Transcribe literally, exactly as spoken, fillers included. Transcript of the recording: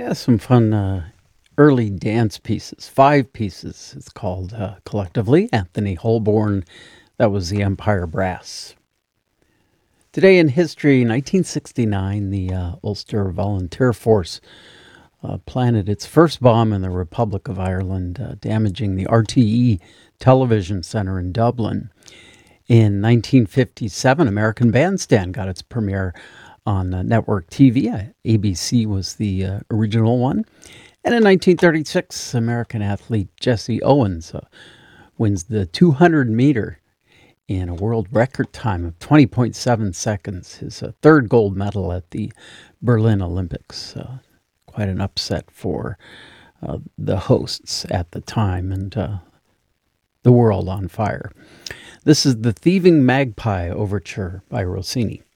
Yeah, some fun uh, early dance pieces. Five pieces, it's called uh, collectively. Anthony Holborn, that was the Empire Brass. Today in history, nineteen sixty-nine, the uh, Ulster Volunteer Force uh, planted its first bomb in the Republic of Ireland, uh, damaging the R T E television center in Dublin. In nineteen fifty-seven, American Bandstand got its premiere on uh, network T V. Uh, A B C was the uh, original one. And in nineteen thirty-six, American athlete Jesse Owens uh, wins the two hundred meter in a world record time of twenty point seven seconds, his uh, third gold medal at the Berlin Olympics. Uh, quite an upset for uh, the hosts at the time, and uh, the world on fire. This is the Thieving Magpie Overture by Rossini.